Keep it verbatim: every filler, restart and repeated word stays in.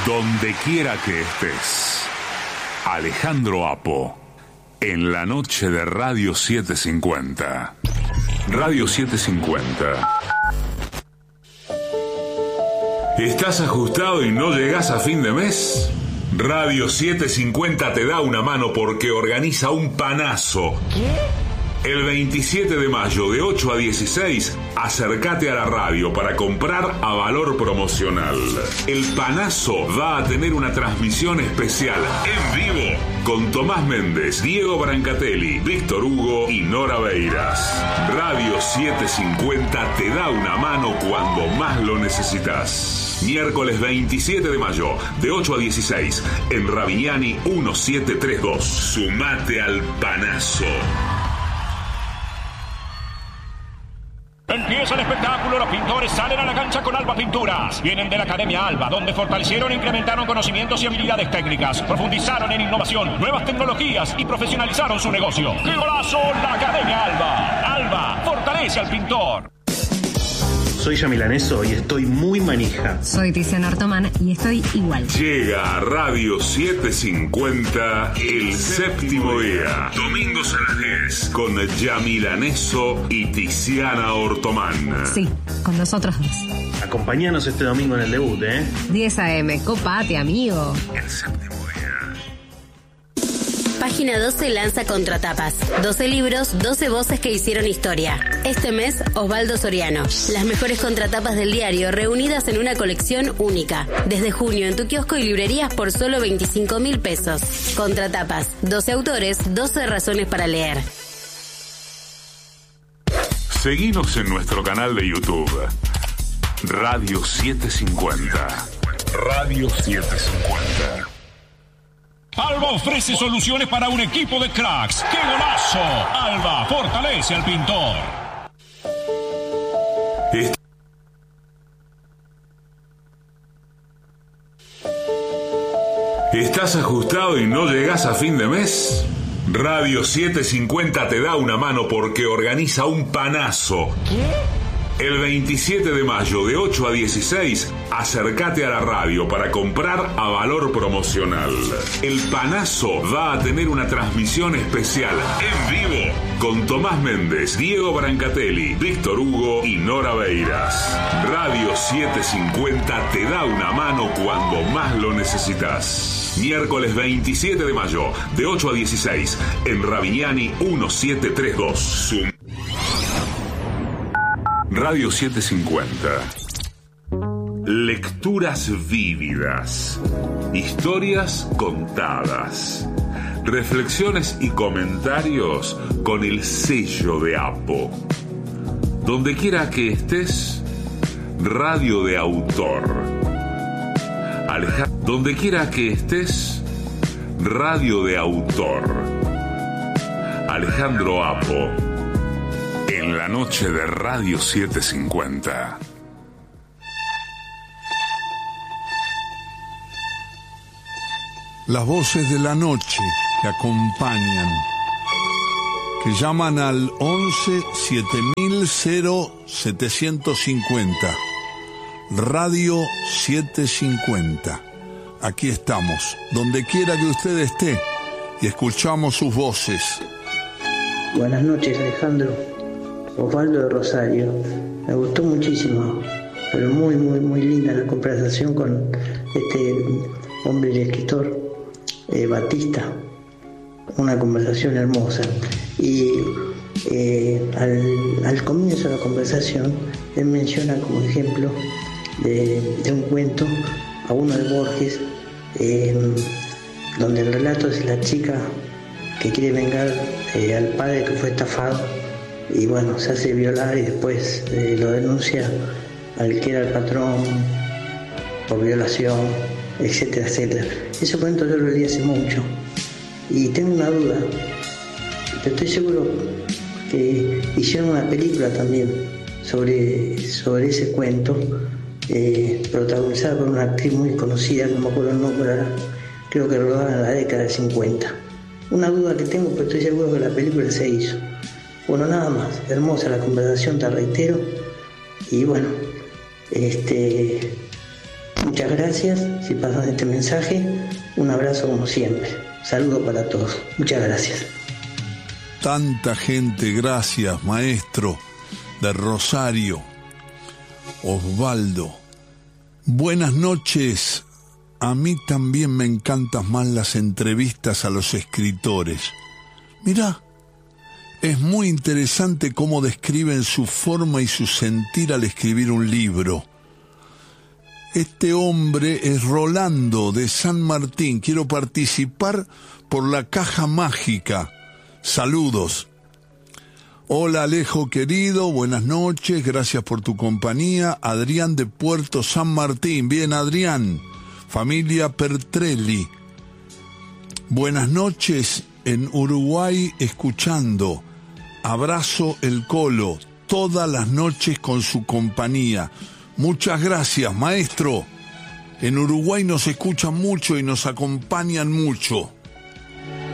Donde quiera que estés, Alejandro Apo, en la noche de Radio setecientos cincuenta. Radio setecientos cincuenta. ¿Estás ajustado y no llegás a fin de mes? Radio setecientos cincuenta te da una mano porque organiza un panazo. ¿Qué? El veintisiete de mayo de ocho a dieciséis, acércate a la radio para comprar a valor promocional. El panazo va a tener una transmisión especial en vivo con Tomás Méndez, Diego Brancatelli, Víctor Hugo y Nora Beiras. Radio setecientos cincuenta te da una mano cuando más lo necesitas. Miércoles veintisiete de mayo, de ocho a dieciséis, en Ravignani diecisiete treinta y dos. Sumate al panazo. Empieza el espectáculo, los pintores salen a la cancha con Alba Pinturas. Vienen de la Academia Alba, donde fortalecieron e incrementaron conocimientos y habilidades técnicas, profundizaron en innovación, nuevas tecnologías y profesionalizaron su negocio. ¡Qué golazo! La Academia Alba. Alba, fortalece al pintor. Soy Yamilaneso y estoy muy manija. Soy Tiziana Ortomán y estoy igual. Llega a Radio setecientos cincuenta el séptimo día. Domingos a las diez. Con Yamilaneso y Tiziana Ortomán. Sí, con nosotros dos. Acompáñanos este domingo en el debut, ¿eh? diez a eme, copate, amigo. El séptimo día. Página doce lanza Contratapas. doce libros, doce voces que hicieron historia. Este mes, Osvaldo Soriano. Las mejores contratapas del diario reunidas en una colección única. Desde junio en tu kiosco y librerías por solo veinticinco mil pesos. Contratapas. doce autores, doce razones para leer. Seguinos en nuestro canal de YouTube. Radio setecientos cincuenta. Radio setecientos cincuenta. Alba ofrece soluciones para un equipo de cracks. ¡Qué golazo! Alba fortalece al pintor. Est- ¿Estás ajustado y no llegás a fin de mes? Radio setecientos cincuenta te da una mano porque organiza un panazo. ¿Qué? El veintisiete de mayo de ocho a dieciséis, acércate a la radio para comprar a valor promocional. El panazo va a tener una transmisión especial en vivo con Tomás Méndez, Diego Brancatelli, Víctor Hugo y Nora Beiras. Radio setecientos cincuenta te da una mano cuando más lo necesitas. Miércoles veintisiete de mayo, de ocho a dieciséis, en Ravignani diecisiete treinta y dos. Zoom. Radio setecientos cincuenta. Lecturas vívidas. Historias contadas. Reflexiones y comentarios con el sello de Apo. Donde quiera que estés, radio de autor. Alejandro. Donde quiera que estés, radio de autor. Alejandro Apo. En la noche de Radio setecientos cincuenta. Las voces de la noche que acompañan, que llaman al once siete mil setecientos cincuenta. Radio setecientos cincuenta. Aquí estamos, donde quiera que usted esté, y escuchamos sus voces. Buenas noches, Alejandro. Osvaldo de Rosario. Me gustó muchísimo, pero muy, muy, muy linda la conversación con este hombre y escritor, eh, Batista. Una conversación hermosa. Y eh, al, al comienzo de la conversación, él menciona como ejemplo de, de un cuento a uno de Borges, eh, donde el relato es la chica que quiere vengar eh, al padre que fue estafado y bueno, se hace violar y después eh, lo denuncia al que era el patrón por violación, etcétera, etcétera. Ese cuento yo lo leí hace mucho y tengo una duda, pero estoy seguro que hicieron una película también sobre, sobre ese cuento, eh, protagonizada por una actriz muy conocida, no me acuerdo el nombre, creo que rodada en la década del cincuenta. Una duda que tengo, pero estoy seguro que la película se hizo. Bueno, nada más, hermosa la conversación, te reitero. Y bueno, este Muchas gracias. Si pasan este mensaje, un abrazo como siempre. Saludos para todos. Muchas gracias. Tanta gente, gracias, maestro de Rosario, Osvaldo. Buenas noches. A mí también me encantan más las entrevistas a los escritores. Mirá, es muy interesante cómo describen su forma y su sentir al escribir un libro. Este hombre es Rolando de San Martín. Quiero participar por la caja mágica. Saludos. Hola Alejo querido, buenas noches, gracias por tu compañía. Adrián de Puerto San Martín. Bien, Adrián. Familia Pertrelli. Buenas noches en Uruguay escuchando. Abrazo el Colo, todas las noches con su compañía. Muchas gracias, maestro. En Uruguay nos escuchan mucho y nos acompañan mucho.